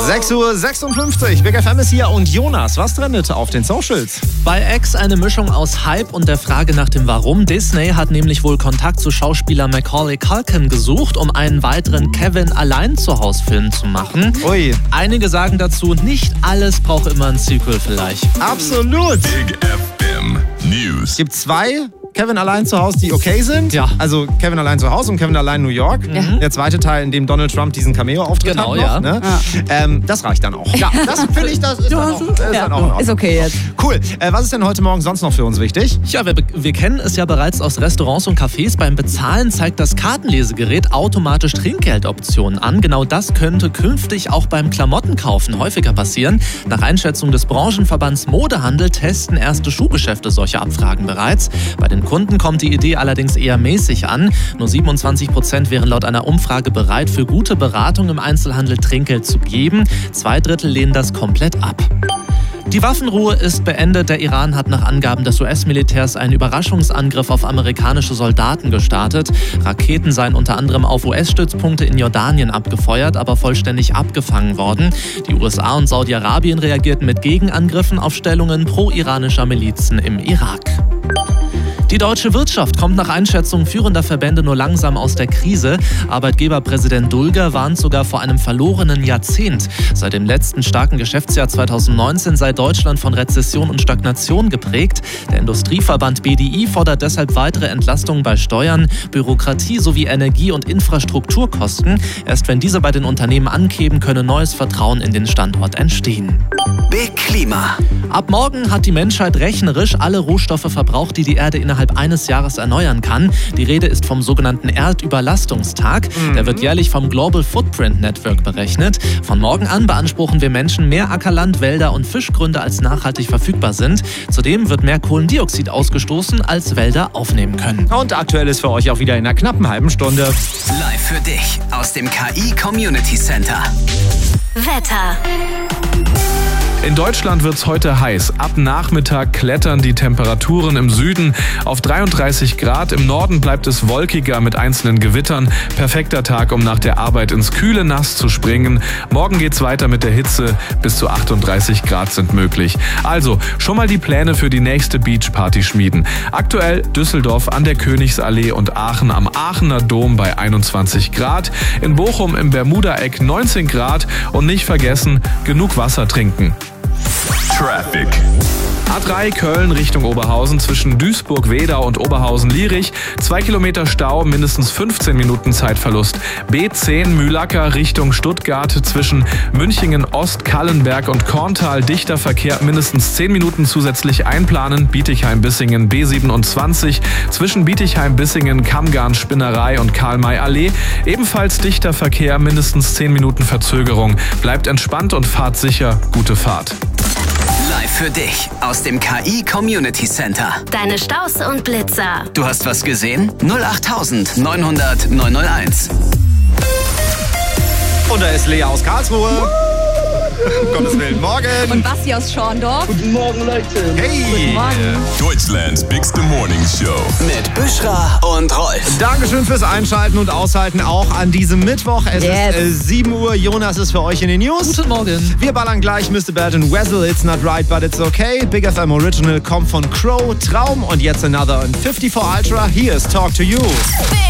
6:56 Uhr, Big FM ist hier und Jonas, was trendet auf den Socials? Bei X eine Mischung aus Hype und der Frage nach dem Warum. Disney hat nämlich wohl Kontakt zu Schauspieler Macaulay Culkin gesucht, um einen weiteren Kevin-Allein-zu-Haus-Film zu machen. Ui. Einige sagen dazu, nicht alles braucht immer ein Sequel vielleicht. Absolut. Big FM News. Es gibt zwei Kevin allein zu Hause, die okay sind. Ja. Also Kevin allein zu Hause und Kevin allein New York. Mhm. Der zweite Teil, in dem Donald Trump diesen Cameo-Auftritt Genau, hat. ja. Ne? Das reicht dann auch. Ja, das finde ich, das ist dann auch in Ordnung. Ist okay jetzt. Cool. Was ist denn heute Morgen sonst noch für uns wichtig? Ja, wir kennen es ja bereits aus Restaurants und Cafés. Beim Bezahlen zeigt das Kartenlesegerät automatisch Trinkgeldoptionen an. Genau das könnte künftig auch beim Klamottenkaufen häufiger passieren. Nach Einschätzung des Branchenverbands Modehandel testen erste Schuhgeschäfte solche Abfragen bereits. Bei den Kunden kommt die Idee allerdings eher mäßig an. Nur 27% wären laut einer Umfrage bereit, für gute Beratung im Einzelhandel Trinkgeld zu geben. 2/3 lehnen das komplett ab. Die Waffenruhe ist beendet. Der Iran hat nach Angaben des US-Militärs einen Überraschungsangriff auf amerikanische Soldaten gestartet. Raketen seien unter anderem auf US-Stützpunkte in Jordanien abgefeuert, aber vollständig abgefangen worden. Die USA und Saudi-Arabien reagierten mit Gegenangriffen auf Stellungen pro-iranischer Milizen im Irak. Die deutsche Wirtschaft kommt nach Einschätzung führender Verbände nur langsam aus der Krise. Arbeitgeberpräsident Dulger warnt sogar vor einem verlorenen Jahrzehnt. Seit dem letzten starken Geschäftsjahr 2019 sei Deutschland von Rezession und Stagnation geprägt. Der Industrieverband BDI fordert deshalb weitere Entlastungen bei Steuern, Bürokratie sowie Energie- und Infrastrukturkosten. Erst wenn diese bei den Unternehmen ankämen, könne neues Vertrauen in den Standort entstehen. Big Klima. Ab morgen hat die Menschheit rechnerisch alle Rohstoffe verbraucht, die die Erde innerhalb eines Jahres erneuern kann. Die Rede ist vom sogenannten Erdüberlastungstag. Der wird jährlich vom Global Footprint Network berechnet. Von morgen an beanspruchen wir Menschen mehr Ackerland, Wälder und Fischgründe, als nachhaltig verfügbar sind. Zudem wird mehr Kohlendioxid ausgestoßen, als Wälder aufnehmen können. Und aktuell ist für euch auch wieder in einer knappen halben Stunde. Live für dich aus dem KI Community Center. Wetter. In Deutschland wird's heute heiß. Ab Nachmittag klettern die Temperaturen im Süden auf 33 Grad. Im Norden bleibt es wolkiger mit einzelnen Gewittern. Perfekter Tag, um nach der Arbeit ins kühle Nass zu springen. Morgen geht's weiter mit der Hitze. Bis zu 38 Grad sind möglich. Also schon mal die Pläne für die nächste Beachparty schmieden. Aktuell Düsseldorf an der Königsallee und Aachen am Aachener Dom bei 21 Grad. In Bochum im Bermuda-Eck 19 Grad. Und nicht vergessen, genug Wasser trinken. Traffic. A3 Köln Richtung Oberhausen zwischen Duisburg-Wedau und Oberhausen-Lierich. 2 Kilometer Stau, mindestens 15 Minuten Zeitverlust. B10 Mühlacker Richtung Stuttgart zwischen Münchingen-Ost, Kallenberg und Korntal. Dichter Verkehr, mindestens 10 Minuten zusätzlich einplanen. Bietigheim-Bissingen B27 zwischen Bietigheim-Bissingen, Kammgarn-Spinnerei und Karl-May-Allee. Ebenfalls dichter Verkehr, mindestens 10 Minuten Verzögerung. Bleibt entspannt und fahrt sicher. Gute Fahrt. Live für dich aus dem KI Community Center. Deine Staus und Blitzer. Du hast was gesehen? 08900 901. Und da ist Lea aus Karlsruhe. Um Gottes Willen, morgen. Und Basti aus Schorndorf. Guten Morgen, Leute. Hey. Guten Morgen. Deutschlands Bigste Morning Show. Mit Büschra und Rolf. Dankeschön fürs Einschalten und Aushalten auch an diesem Mittwoch. Es ist 7 Uhr. Jonas ist für euch in den News. Guten Morgen. Wir ballern gleich Mr. Bad and Wessel. It's not right, but it's okay. Big FM Original kommt von Crow, Traum und jetzt Another und 54 Ultra. Hier ist Talk to You.